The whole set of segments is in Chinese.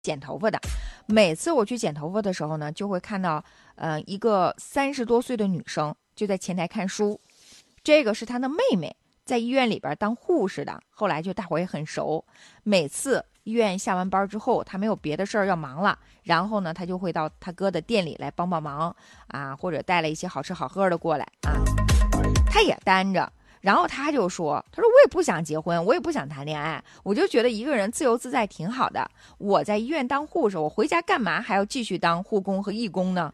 剪头发的。每次我去剪头发的时候呢，就会看到一个30多岁的女生就在前台看书。这个是她的妹妹，在医院里边当护士的，后来就大伙也很熟。每次医院下完班之后，她没有别的事儿要忙了，然后呢，她就会到她哥的店里来帮帮忙啊，或者带了一些好吃好喝的过来啊，她也担着。然后他就说，他说我也不想结婚，我也不想谈恋爱，我就觉得一个人自由自在挺好的。我在医院当护士，我回家干嘛还要继续当护工和义工呢？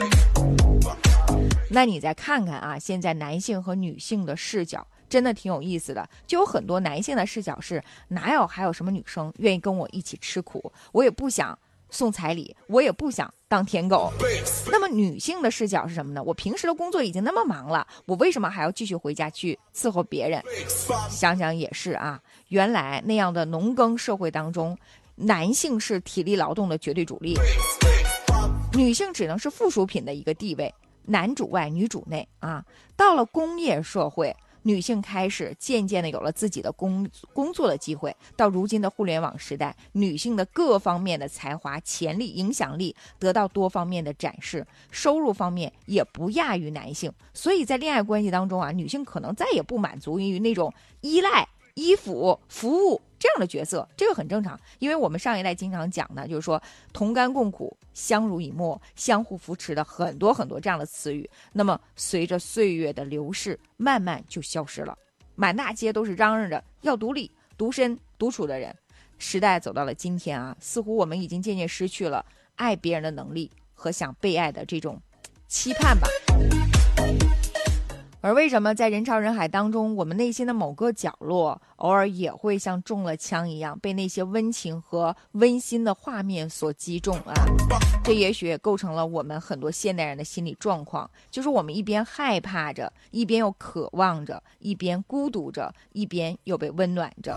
那你再看看啊，现在男性和女性的视角真的挺有意思的。就有很多男性的视角是，哪有还有什么女生愿意跟我一起吃苦，我也不想送彩礼，我也不想当舔狗。那么女性的视角是什么呢？我平时的工作已经那么忙了，我为什么还要继续回家去伺候别人？想想也是啊，原来那样的农耕社会当中，男性是体力劳动的绝对主力，女性只能是附属品的一个地位，男主外女主内啊。到了工业社会，女性开始渐渐的有了自己的工作的机会。到如今的互联网时代，女性的各方面的才华、潜力、影响力得到多方面的展示，收入方面也不亚于男性。所以在恋爱关系当中啊，女性可能再也不满足于那种依赖、依附、服务这样的角色，这个很正常。因为我们上一代经常讲的就是说同甘共苦、相濡以沫、相互扶持的很多很多这样的词语，那么随着岁月的流逝，慢慢就消失了。满大街都是嚷嚷着要独立、独身、独处的人。时代走到了今天啊，似乎我们已经渐渐失去了爱别人的能力和想被爱的这种期盼吧。而为什么在人潮人海当中，我们内心的某个角落偶尔也会像中了枪一样，被那些温情和温馨的画面所击中啊？这也许也构成了我们很多现代人的心理状况，就是我们一边害怕着，一边又渴望着，一边孤独着，一边又被温暖着。